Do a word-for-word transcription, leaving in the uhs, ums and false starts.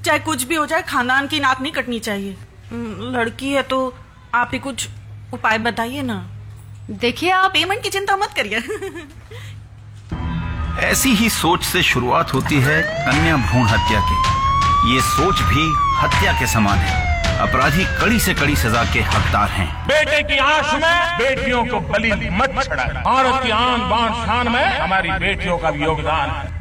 चाहे कुछ भी हो जाए खानदान की नाक नहीं कटनी चाहिए। लड़की है तो आप ही कुछ उपाय बताइए ना। देखिए आप पेमेंट की चिंता मत करिए। ऐसी ही सोच से शुरुआत होती है कन्या भ्रूण हत्या की। ये सोच भी हत्या के समान है। अपराधी कड़ी से कड़ी सजा के हकदार हैं। बेटे की आश में बेटियों को बलि मत चढ़ाएं। भारत की आन बान शान में हमारी बेटियों का भी योगदान है।